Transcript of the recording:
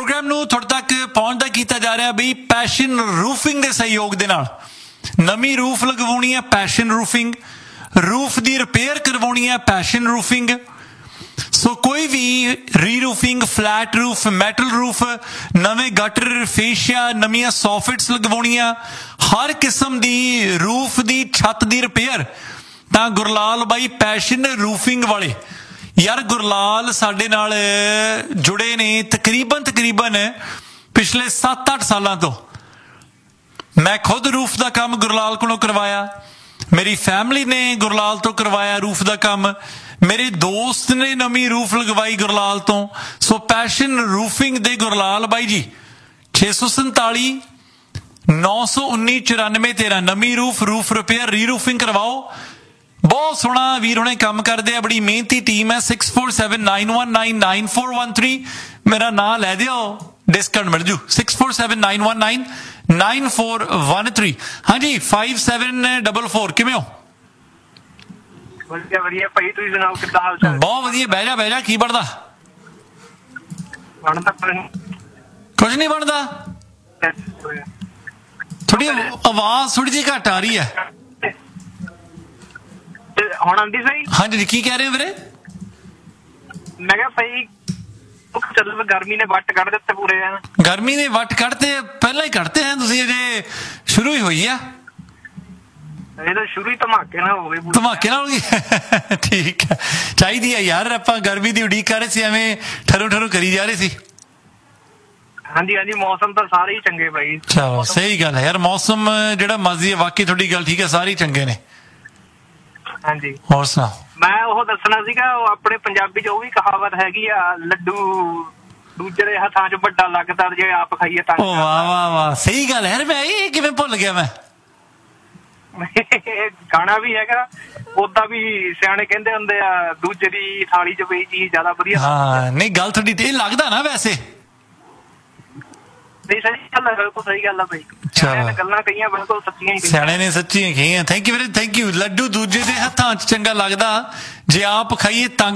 Programme ਨੂੰ ਤੁਹਾਡੇ ਤੱਕ ਪਹੁੰਚਦਾ ਕੀਤਾ ਜਾ ਰਿਹਾ ਬਈ ਪੈਸ਼ਨ ਰੂਫਿੰਗ ਦੇ ਸਹਿਯੋਗ ਦੇ ਨਾਲ। ਨਵੀਂ ਰੂਫ ਲਗਵਾਉਣੀ ਹੈ ਪੈਸ਼ਨ ਰੂਫਿੰਗ, ਰੂਫ ਦੀ ਰਿਪੇਅਰ ਕਰਵਾਉਣੀ ਹੈ ਪੈਸ਼ਨ ਰੂਫਿੰਗ। ਸੋ ਕੋਈ ਵੀ ਰੀ-ਰੂਫਿੰਗ, ਫਲੈਟ ਰੂਫ, ਮੈਟਲ ਰੂਫ, ਨਵੇਂ ਗਟਰ, ਫੇਸ਼ੀਆ, ਨਵੀਆਂ ਸੌਫਿਟਸ ਲਗਵਾਉਣੀਆਂ, ਹਰ ਕਿਸਮ ਦੀ ਰੂਫ ਦੀ ਛੱਤ ਦੀ ਰਿਪੇਅਰ ਤਾਂ ਗੁਰਲਾਲ ਬਾਈ ਪੈਸ਼ਨ ਰੂਫਿੰਗ ਵਾਲੇ। ਯਾਰ ਗੁਰਲਾਲ ਸਾਡੇ ਨਾਲ ਜੁੜੇ ਨੇ ਤਕਰੀਬਨ ਪਿਛਲੇ 7-8 ਸਾਲਾਂ ਤੋਂ। ਮੈਂ ਖੁਦ ਰੂਫ ਦਾ ਕੰਮ ਗੁਰਲਾਲ ਕੋਲੋਂ ਕਰਵਾਇਆ, ਮੇਰੀ ਫੈਮਿਲੀ ਨੇ ਗੁਰਲਾਲ ਤੋਂ ਕਰਵਾਇਆ ਰੂਫ ਦਾ ਕੰਮ, ਮੇਰੇ ਦੋਸਤ ਨੇ ਨਵੀਂ ਰੂਫ ਲਗਵਾਈ ਗੁਰਲਾਲ ਤੋਂ। ਸੋ ਪੈਸ਼ਨ ਰੂਫਿੰਗ ਦੇ ਗੁਰਲਾਲ ਬਾਈ ਜੀ 647 919 9413 ਨਵੀਂ ਰੂਫ ਰਿਪੇਅਰ ਰੀ ਰੂਫਿੰਗ ਕਰਵਾਓ। ਬਹੁਤ ਸੋਹਣਾ ਵੀਰ ਹੁਣੇ ਕੰਮ ਕਰਦੇ ਆ, ਬੜੀ ਮਿਹਨਤੀ ਟੀਮ ਹੈ। 6479199413 ਮੇਰਾ ਨਾਂ ਲੈ ਦਿਓ, ਡਿਸਕਾਊਂਟ ਮਿਲ ਜੂ। 6479199413 ਹਾਂਜੀ 5744 ਕਿਵੇਂ ਹੋ? ਵਧੀਆ ਭਾਈ, ਤੁਸੀਂ ਸੁਣਾਓ ਕਿੱਦਾਂ ਹਾਲ ਚਾਲ? ਬਹੁਤ ਵਧੀਆ। ਬਹਿ ਜਾ ਕੀ ਬਣਦਾ? ਕੁਝ ਨਹੀਂ ਬਣਦਾ। ਥੋੜੀ ਆਵਾਜ਼ ਥੋੜੀ ਜਿਹੀ ਘੱਟ ਆ ਰਹੀ ਹੈ। ਹੁਣ ਆਂਦੀ ਸਹੀ? ਹਾਂਜੀ ਜੀ, ਕੀ ਕਹਿ ਰਹੇ ਹੋ ਵੀਰੇ? ਮੈਂ ਕਿਹਾ ਭਾਈ ਚੱਲ ਗਰਮੀ ਨੇ ਵੱਟ ਕੱਢ ਦਿੱਤੇ ਪੂਰੇ। ਗਰਮੀ ਨੇ ਵੱਟ ਕੱਢਤੇ? ਪਹਿਲਾਂ ਹੀ ਕੱਢਤੇ ਹੈ ਤੁਸੀਂ, ਅਜੇ ਸ਼ੁਰੂ ਹੀ ਹੋਈ ਆ। ਇਹ ਤਾਂ ਸ਼ੁਰੂ ਹੀ ਧਮਾਕੇ ਨਾਲ ਹੋ ਗਏ। ਧਮਾਕੇ ਨਾਲ ਹੋ ਗਈ? ਠੀਕ ਹੈ, ਚਾਹੀਦੀ ਹੈ ਯਾਰ। ਆਪਾਂ ਗਰਮੀ ਦੀ ਉਡੀਕ ਕਰ ਰਹੇ ਸੀ, ਐਵੇਂ ਠਰੂ ਕਰੀ ਜਾ ਰਹੇ ਸੀ। ਹਾਂਜੀ ਮੌਸਮ ਤਾਂ ਸਾਰੇ ਹੀ ਚੰਗੇ ਭਾਈ। ਚਲੋ ਸਹੀ ਗੱਲ ਹੈ ਯਾਰ, ਮੌਸਮ ਜਿਹੜਾ ਮਰਜ਼ੀ ਹੈ। ਵਾਕਈ ਤੁਹਾਡੀ ਗੱਲ ਠੀਕ ਹੈ, ਸਾਰੇ ਹੀ ਚੰਗੇ ਨੇ। ਹਾਂਜੀ ਹੋਰ ਸੁਣਾਓ? ਮੈਂ ਉਹ ਦੱਸਣਾ ਸੀਗਾ, ਉਹ ਆਪਣੇ ਪੰਜਾਬੀ ਚ ਉਹ ਵੀ ਕਹਾਵਤ ਹੈਗੀ ਆ, ਲੱਡੂ ਦੂਜੇ ਦੇ ਹੱਥਾਂ ਚ ਵੱਡਾ ਲੱਗਦਾ ਜੇ ਆਪ ਖਾਈਏ ਤਾਂ। ਵਾਹ ਸਹੀ ਗੱਲ ਹੈ। ਮੈਂ ਇਹ ਕਿਵੇਂ ਭੁੱਲ ਗਿਆ ਮੈਂ। ਗਾਣਾ ਵੀ ਹੈਗਾ, ਓਦਾਂ ਵੀ ਸਿਆਣੇ ਕਹਿੰਦੇ ਹੁੰਦੇ ਆ, ਦੂਜੇ ਦੀ ਥਾਲੀ ਚ ਪਈ ਚੀਜ਼ ਜ਼ਿਆਦਾ ਵਧੀਆ। ਹਾਂ ਨਹੀਂ, ਗੱਲ ਤੁਹਾਡੀ ਤੇ ਲੱਗਦਾ ਨਾ ਵੈਸੇ। ਨਹੀਂ ਸਹੀ ਗੱਲ ਹੈ, ਬਿਲਕੁਲ ਸਹੀ ਗੱਲ ਆ ਭਾਈ। ਗੱਲਾਂ ਕਹੀਆਂ ਬਿਲਕੁਲ ਸੱਚੀਆਂ ਹੀ, ਸਿਆਣੇ ਨੇ ਸੱਚੀਆਂ ਕਹੀਆਂ। ਥੈਂਕ ਯੂ ਵੀਰੇ, ਥੈਂਕ ਯੂ। ਲੱਡੂ ਦੂਜੇ ਦੇ ਹੱਥਾਂ 'ਚ ਚੰਗਾ ਲੱਗਦਾ ਜੇ ਆਪ ਖਾਈਏ ਤੰਗ